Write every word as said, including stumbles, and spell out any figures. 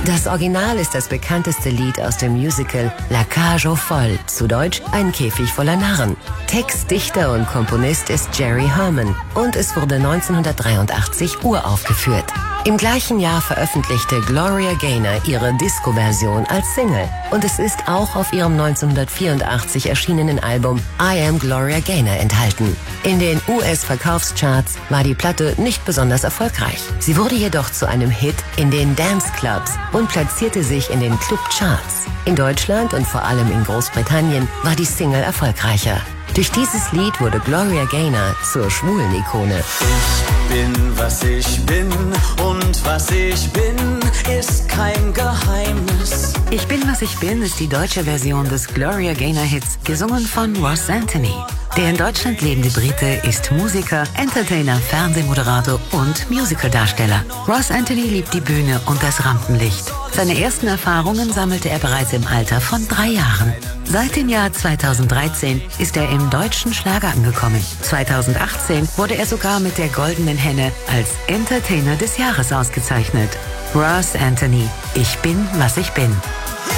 Das Original ist das bekannteste Lied aus dem Musical La Cage aux Folles, zu Deutsch Ein Käfig voller Narren. Textdichter und Komponist ist Jerry Herman und es wurde neunzehnhundertdreiundachtzig uraufgeführt. Im gleichen Jahr veröffentlichte Gloria Gaynor ihre Disco-Version als Single und es ist auch auf ihrem neunzehnhundertvierundachtzig erschienenen Album I Am Gloria Gaynor enthalten. In den U S-Verkaufscharts war die Platte nicht besonders erfolgreich. Sie wurde jedoch zu einem Hit in den Dance-Clubs und platzierte sich in den Clubcharts. In Deutschland und vor allem in Großbritannien war die Single erfolgreicher. Durch dieses Lied wurde Gloria Gaynor zur schwulen Ikone. Ich bin, was ich bin und was ich bin, ist kein Geheimnis. Ich bin, was ich bin ist die deutsche Version des Gloria Gaynor-Hits, gesungen von Ross Anthony. Der in Deutschland lebende Brite ist Musiker, Entertainer, Fernsehmoderator und Musicaldarsteller. Ross Anthony liebt die Bühne und das Rampenlicht. Seine ersten Erfahrungen sammelte er bereits im Alter von drei Jahren. Seit dem Jahr zweitausenddreizehn ist er im deutschen Schlager angekommen. zweitausendachtzehn wurde er sogar mit der Goldenen Henne als Entertainer des Jahres ausgezeichnet. Ross Anthony, ich bin, was ich bin.